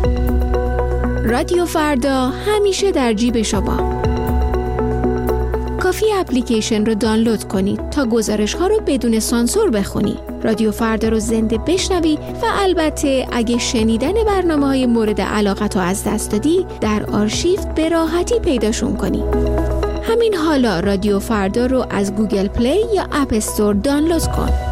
رادیو فردا همیشه در جیب شما. کافی اپلیکیشن رو دانلود کنید تا گزارش‌ها رو بدون سانسور بخونی. رادیو فردا رو زنده بشنوی و البته اگه شنیدن برنامه‌های مورد علاقت رو از دست دادی در آرشیو به راحتی پیداشون کنی. همین حالا رادیو فردا رو از گوگل پلی یا اپ استور دانلود کن.